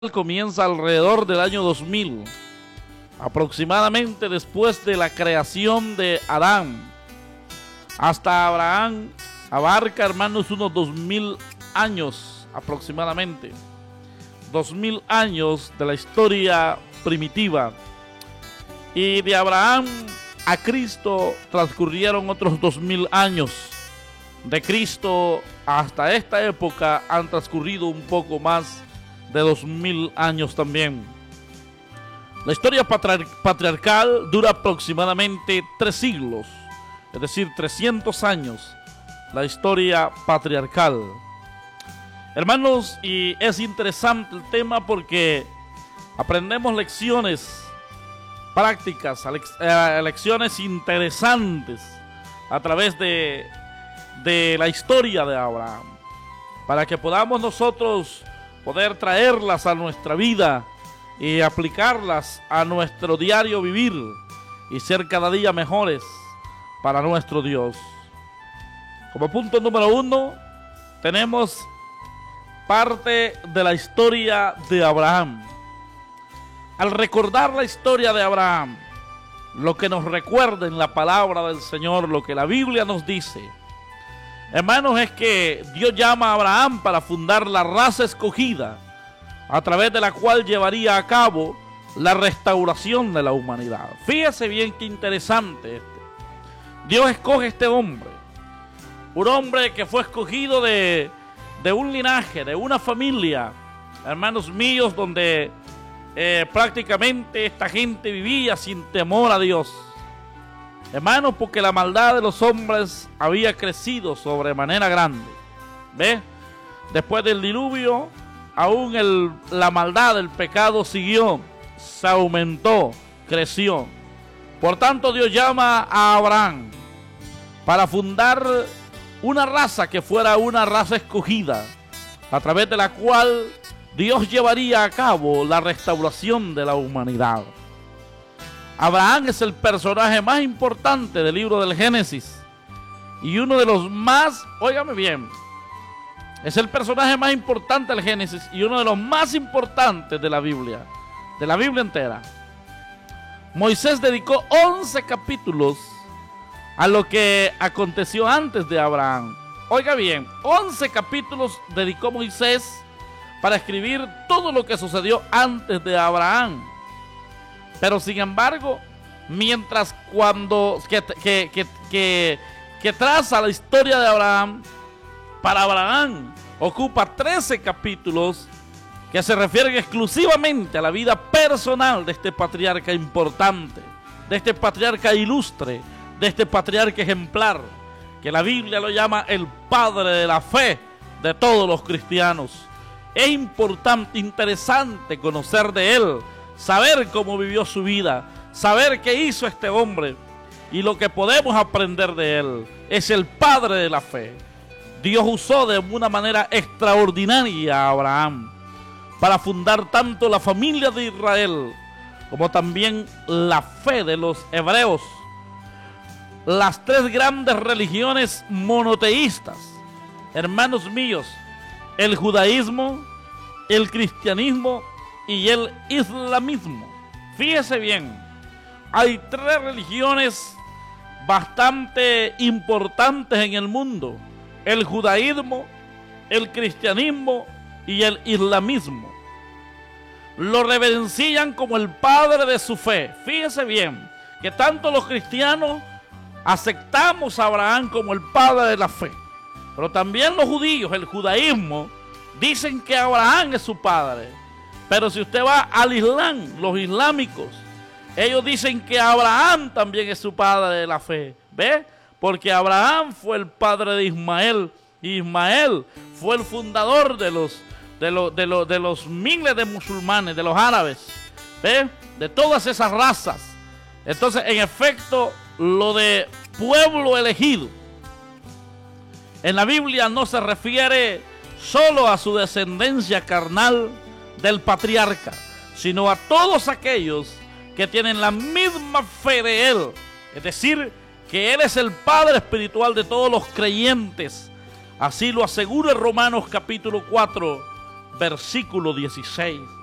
comienza alrededor del año 2000, aproximadamente después de la creación de Adán. Hasta Abraham abarca, hermanos, unos 2000 años aproximadamente. 2000 años de la historia primitiva. Y de Abraham a Cristo transcurrieron otros 2000 años. De Cristo hasta esta época han transcurrido un poco más de 2000 años también. La historia patriarcal dura aproximadamente 3 siglos, es decir, 300 años. La historia patriarcal. Hermanos, y es interesante el tema porque aprendemos lecciones prácticas, lecciones interesantes a través de la historia de Abraham, para que podamos nosotros poder traerlas a nuestra vida y aplicarlas a nuestro diario vivir y ser cada día mejores para nuestro Dios. Como punto número 1, tenemos parte de la historia de Abraham. Al recordar la historia de Abraham, lo que nos recuerda en la palabra del Señor, lo que la Biblia nos dice, hermanos, es que Dios llama a Abraham para fundar la raza escogida, a través de la cual llevaría a cabo la restauración de la humanidad. Fíjese bien qué interesante esto. Dios escoge a este hombre, un hombre que fue escogido de un linaje, de una familia, hermanos míos, donde prácticamente esta gente vivía sin temor a Dios. Hermanos, porque la maldad de los hombres había crecido sobremanera grande. ¿Ve? Después del diluvio, aún la maldad del pecado siguió, se aumentó, creció. Por tanto, Dios llama a Abraham para fundar una raza que fuera una raza escogida, a través de la cual Dios llevaría a cabo la restauración de la humanidad. Abraham es el personaje más importante del libro del Génesis y uno de los más, óigame bien, es el personaje más importante del Génesis y uno de los más importantes de la Biblia entera. Moisés dedicó 11 capítulos a lo que aconteció antes de Abraham. Oiga bien, 11 capítulos dedicó Moisés para escribir todo lo que sucedió antes de Abraham. Pero sin embargo, mientras que traza la historia de Abraham, para Abraham ocupa 13 capítulos que se refieren exclusivamente a la vida personal de este patriarca importante, de este patriarca ilustre, de este patriarca ejemplar, que la Biblia lo llama el padre de la fe de todos los cristianos. Es importante, interesante conocer de él, saber cómo vivió su vida, saber qué hizo este hombre, y lo que podemos aprender de él. Es el padre de la fe. Dios usó de una manera extraordinaria a Abraham para fundar tanto la familia de Israel como también la fe de los hebreos, las 3 grandes religiones monoteístas, hermanos míos, el judaísmo, el cristianismo y el islamismo. Fíjese bien, hay 3 religiones bastante importantes en el mundo: el judaísmo, el cristianismo y el islamismo. Lo reverencian como el padre de su fe. Fíjese bien que tanto los cristianos aceptamos a Abraham como el padre de la fe, pero también los judíos, el judaísmo, dicen que Abraham es su padre. Pero si usted va al Islam, los islámicos, ellos dicen que Abraham también es su padre de la fe. ¿Ve? Porque Abraham fue el padre de Ismael, y Ismael fue el fundador de los miles de musulmanes, de los árabes, ¿ve? De todas esas razas. Entonces, en efecto, lo de pueblo elegido en la Biblia no se refiere solo a su descendencia carnal del patriarca, sino a todos aquellos que tienen la misma fe de él. Es decir, que él es el padre espiritual de todos los creyentes. Así lo asegura Romanos capítulo 4, versículo 16.